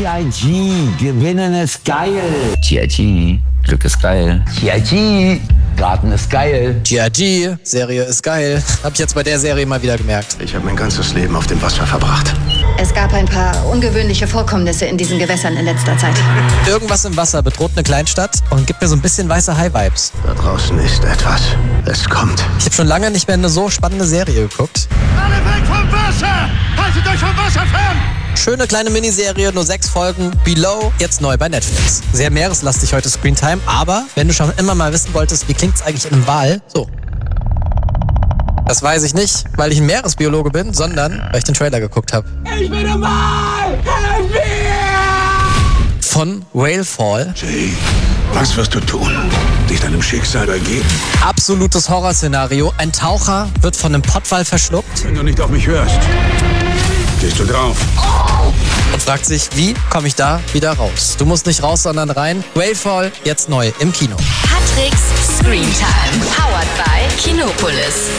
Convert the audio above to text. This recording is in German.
TIG, gewinnen ist geil. TIG, Glück ist geil. TIG, Garten ist geil. TIG, Serie ist geil. Hab ich jetzt bei der Serie mal wieder gemerkt. Ich habe mein ganzes Leben auf dem Wasser verbracht. Es gab ein paar ungewöhnliche Vorkommnisse in diesen Gewässern in letzter Zeit. Irgendwas im Wasser bedroht eine Kleinstadt und gibt mir so ein bisschen weiße High-Vibes. Da draußen ist etwas. Es kommt. Ich habe schon lange nicht mehr eine so spannende Serie geguckt. Alle weg vom Wasser! Haltet euch vom Wasser fern! Schöne kleine Miniserie, nur 6 Folgen. Below, jetzt neu bei Netflix. Sehr meereslastig heute Screentime, aber wenn du schon immer mal wissen wolltest, wie klingt's eigentlich in einem Wal, so. Das weiß ich nicht, weil ich ein Meeresbiologe bin, sondern weil ich den Trailer geguckt habe. Ich bin ein Wal! Helf mir! Von Whalefall. Jay, was wirst du tun? Dich deinem Schicksal ergeben? Absolutes Horrorszenario. Ein Taucher wird von einem Pottwal verschluckt Wenn du nicht auf mich hörst, gehst du drauf. und fragt sich, wie komme ich da wieder raus? Du musst nicht raus, sondern rein. Whalefall, jetzt neu im Kino. Patricks Screentime. Powered by Kinopolis.